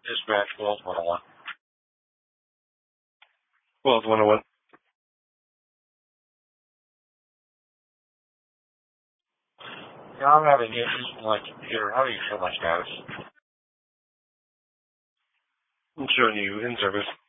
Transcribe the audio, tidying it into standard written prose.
Dispatch, Wells 101. Wells 101. Yeah, I'm having issues with my computer. How do you show my status? I'm showing you in service.